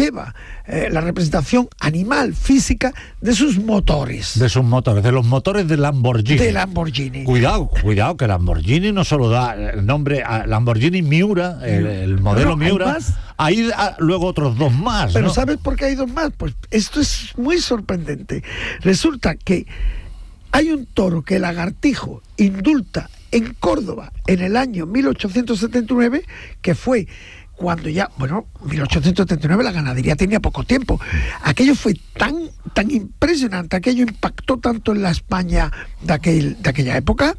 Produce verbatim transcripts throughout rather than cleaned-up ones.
lleva eh, la representación animal, física, de sus motores. De sus motores, de los motores de Lamborghini. De Lamborghini. Cuidado, cuidado, que Lamborghini no solo da el nombre a Lamborghini Miura, el, el modelo Pero Miura. hay más. Hay ah, luego otros dos más, Pero ¿no? ¿sabes por qué hay dos más? Pues esto es muy sorprendente. Resulta que hay un toro que Lagartijo indulta en Córdoba en el año mil ochocientos setenta y nueve, que fue cuando ya, bueno, mil ochocientos setenta y nueve la ganadería tenía poco tiempo. Aquello fue tan, tan impresionante, aquello impactó tanto en la España de, aquel, de aquella época,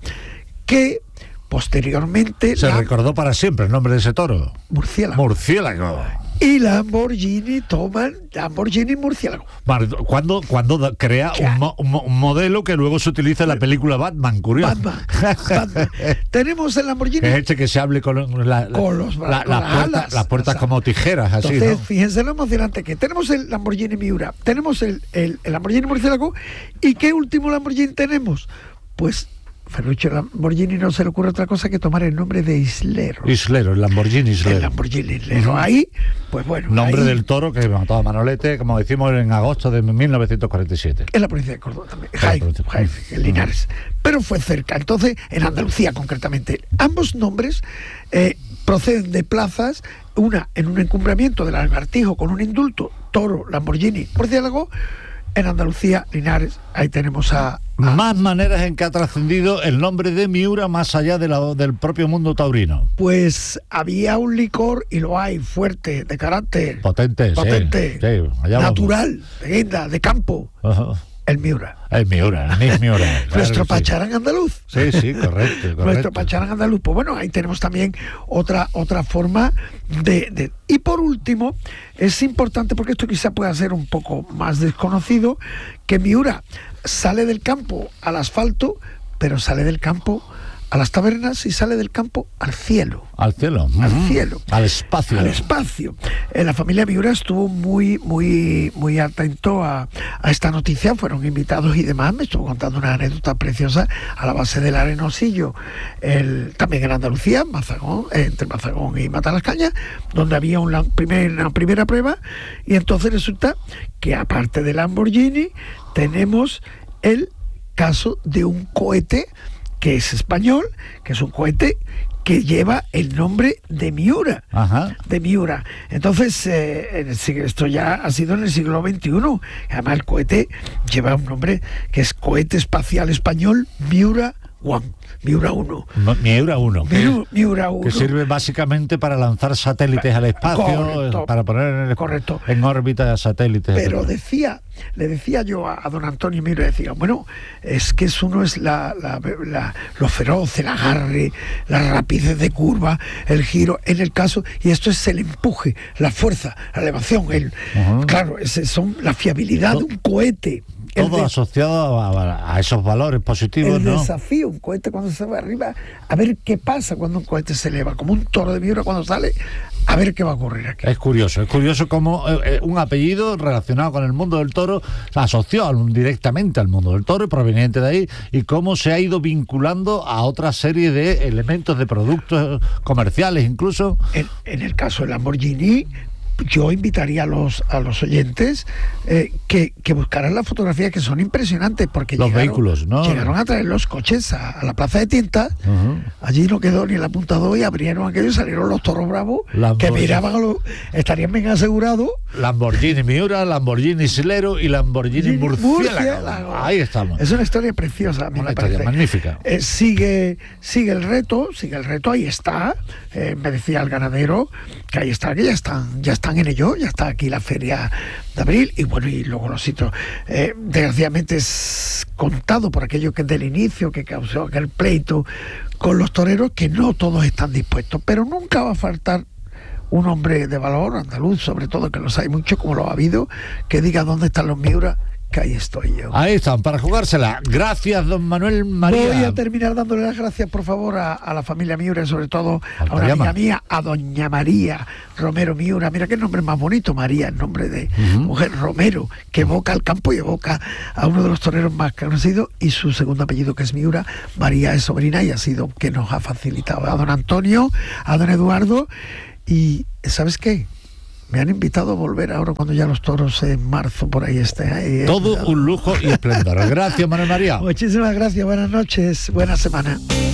que posteriormente... Se la... recordó para siempre el nombre de ese toro. Murciélago. Murciélago. Y Lamborghini toman Lamborghini Murciélago. Cuando, cuando crea un, mo, un modelo que luego se utiliza en la película Batman, curioso. Batman, Batman. Tenemos el Lamborghini. Que es este que se hable con, la, con los, la, con la las, puerta, alas, las puertas o sea, como tijeras, así, entonces, ¿no? Fíjense lo emocionante que tenemos el Lamborghini Miura, tenemos el, el, el Lamborghini Murciélago, y ¿qué último Lamborghini tenemos? Pues Ferruccio Lamborghini no se le ocurre otra cosa que tomar el nombre de Islero. Islero, el Lamborghini Islero. El Lamborghini Islero. Uh-huh. Ahí, pues bueno. Nombre ahí, del toro que mató a Manolete, como decimos, en agosto de mil novecientos cuarenta y siete. En la provincia de Córdoba también. Jaime, Jaime, en Linares. Pero fue cerca. Entonces, en Andalucía concretamente. Ambos nombres eh, proceden de plazas, una en un encumbramiento del Lagartijo con un indulto, toro, Lamborghini, Murciélago. En Andalucía, Linares, ahí tenemos a... a... Más maneras en que ha trascendido el nombre de Miura más allá de la, del propio mundo taurino. Pues había un licor, y lo hay, fuerte, de carácter... Potente, potente, sí, sí, allá natural, de guinda, de campo. Uh-huh. El Miura. El Miura, el Miss Miura. Claro, Nuestro sí. pacharán andaluz. Sí, sí, correcto, correcto. Nuestro pacharán andaluz. Pues bueno, ahí tenemos también otra, otra forma de, de... Y por último, es importante, porque esto quizá pueda ser un poco más desconocido, que Miura sale del campo al asfalto, pero sale del campo a las tabernas y sale del campo al cielo. Al cielo. Al uh-huh. cielo. Al espacio. Al espacio. Eh, la familia Miura estuvo muy, muy, muy atento a, a esta noticia, fueron invitados y demás. Me estuvo contando una anécdota preciosa a la base del Arenosillo, el, también en Andalucía, Mazagón, eh, entre Mazagón y Matalascañas, donde había una, primer, una primera prueba, y entonces resulta que aparte del Lamborghini tenemos el caso de un cohete que es español, que es un cohete que lleva el nombre de Miura. Ajá. De Miura. Entonces, eh, en el siglo, esto ya ha sido en el siglo veintiuno. Además, el cohete lleva un nombre que es Cohete Espacial Español Miura One. Miura uno. Miura uno. Miura, Miura uno. Que sirve básicamente para lanzar satélites al espacio, correcto, para poner en, el, correcto. en órbita satélites. Pero decía, le decía yo a, a don Antonio Miura, decía, bueno, es que es uno es la, la, la, lo feroz, el agarre, la rapidez de curva, el giro, en el caso, y esto es el empuje, la fuerza, la elevación, el, uh-huh. claro, ese son la fiabilidad todo, de un cohete. Todo de, asociado a, a esos valores positivos, el ¿no? El desafío, un cohete cuando se va arriba, a ver qué pasa cuando un cohete se eleva, como un toro de Miura cuando sale, a ver qué va a ocurrir aquí. Es curioso, es curioso cómo eh, un apellido relacionado con el mundo del toro se asoció directamente al mundo del toro, proveniente de ahí, y cómo se ha ido vinculando a otra serie de elementos, de productos comerciales incluso. En, en el caso del Lamborghini, yo invitaría a los a los oyentes eh, que, que buscaran las fotografías, que son impresionantes, porque los llegaron, vehículos, ¿no? llegaron a traer los coches a, a la plaza de Tinta. Uh-huh. Allí no quedó ni el apuntado y abrieron aquello y salieron los toros bravos Lamborghini. Que miraban a los, estarían bien asegurados. Lamborghini Miura, Lamborghini Islero y Lamborghini Murciélago. Ahí estamos. Es una historia preciosa, a mí una me historia parece. magnífica. Eh, sigue sigue el reto, sigue el reto, ahí está. Eh, me decía el ganadero que ahí está, que ya están, ya están en ello, ya está aquí la feria de abril, y bueno, y luego los sitios. Eh, desgraciadamente es contado por aquello que es del inicio, que causó aquel pleito con los toreros, que no todos están dispuestos, pero nunca va a faltar un hombre de valor andaluz, sobre todo, que los hay muchos, como lo ha habido, que diga dónde están los Miura, que ahí estoy yo. Ahí están, para jugársela. Gracias, don Manuel María. Voy a terminar dándole las gracias, por favor, a, a la familia Miura, sobre todo a una amiga mía, a doña María Romero Miura. Mira qué nombre más bonito, María, el nombre de uh-huh. mujer, Romero, que evoca al campo y evoca a uno de los toreros más conocidos, y su segundo apellido, que es Miura. María es sobrina y ha sido que nos ha facilitado. A don Antonio, a don Eduardo, y ¿sabes qué? me han invitado a volver ahora cuando ya los toros en marzo por ahí estén. Ahí, Todo un lujo y esplendor. Gracias, Manuel María. Muchísimas gracias, buenas noches, buena semana.